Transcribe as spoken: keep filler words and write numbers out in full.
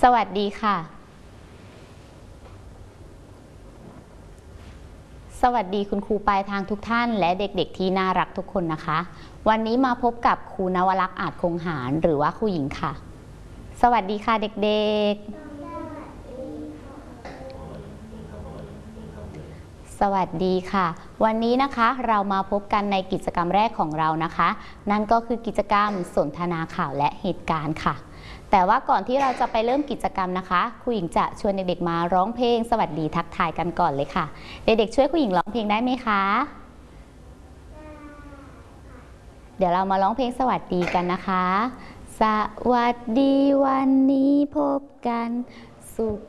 วัสดีค่ะสวัสดีคุณครูปลายทางทุกท่านและเด็กๆที่น่ารักทุกคนนะคะวันนี้มาพบกับครูนวลักษณ์อาจคงหารหรือว่าครูหญิงค่ะสวัสดีค่ะเด็กๆสวัสดีค่ะวันนี้นะคะเรามาพบกันในกิจกรรมแรกของเรานะคะนั่นก็คือกิจกรรมสนทนาข่าวและเหตุการณ์ค่ะแต่ว่าก่อนที่เราจะไปเริ่มกิจกรรมนะคะครูหญิงจะชวนเด็กๆมาร้องเพลงสวัสดีทักทายกันก่อนเลยค่ะเด็กๆช่วยครูหญิงร้องเพลงได้ไหมคะเดี๋ยวเรามาร้องเพลงสวัสดีกันนะคะสวัสดีวันนี้พบกันสุข